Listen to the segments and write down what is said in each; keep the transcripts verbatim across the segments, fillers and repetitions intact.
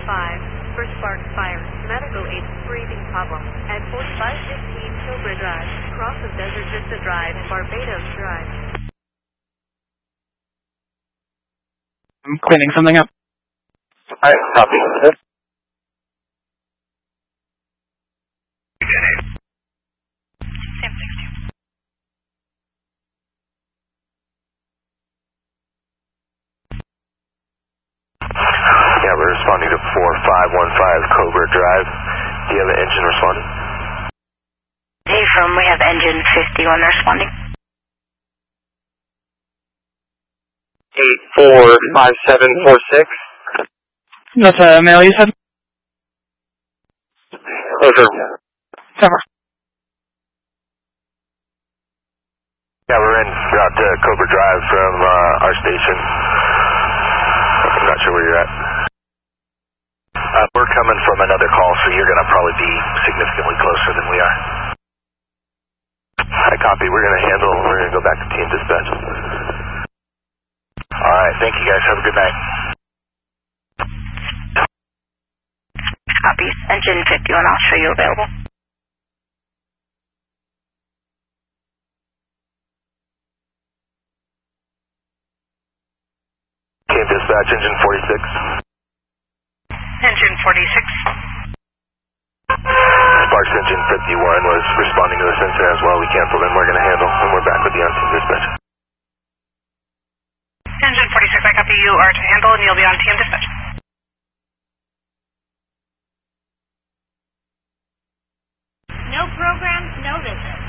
five for spark fire, medical aid, breathing problem at forty-five fifteen Cobra Drive, Cross of Desert Vista Drive, Barbados Drive. I'm cleaning something up. Alright, copy. Yeah, we're responding to four five one five Cobra Drive. Do you have an engine responding? Hey, from we have engine fifty-one responding. eight four five seven four six. That's a male you said? Over. Cover. Yeah, we're in route to Cobra Drive from uh, our station. I'm not sure where you're at. Uh, we're coming from another call, so you're going to probably be significantly closer than we are. I copy. We're going to handle, we're going to go back to team dispatch. Alright, thank you guys. Have a good night. Copy. Engine fifty-one, I'll show you available. Team dispatch, engine forty-six. Engine forty-six. Sparks engine fifty-one was responding to this incident as well. We canceled and we're going to handle, and we're back with you on team dispatch. Engine forty-six, I copy. You are to handle and you'll be on team dispatch. No programs, no visits.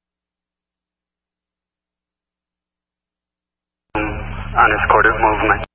Unescorted movement.